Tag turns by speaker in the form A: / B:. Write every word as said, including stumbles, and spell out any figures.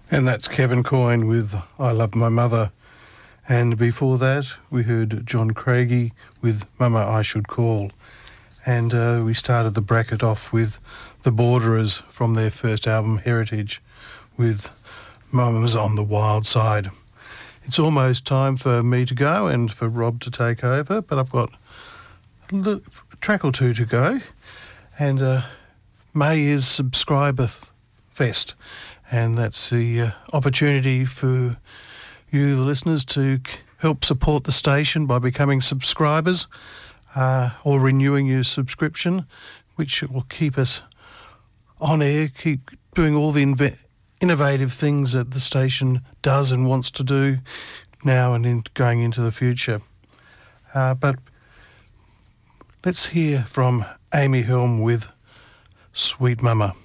A: And that's Kevin Coyne with I Love My Mother. And before that, we heard John Craigie with Mama I Should Call. And uh, we started the bracket off with the Borderers from their first album, Heritage, with Mama's on the Wild Side. It's almost time for me to go and for Rob to take over, but I've got a, little, a track or two to go. And uh, May is Subscriber Fest. And that's the uh, opportunity for you, the listeners, to c- help support the station by becoming subscribers uh, or renewing your subscription, which will keep us on air, keep doing all the inve- innovative things that the station does and wants to do now and in going into the future. Uh, but let's hear from Amy Helm with Sweet Mama.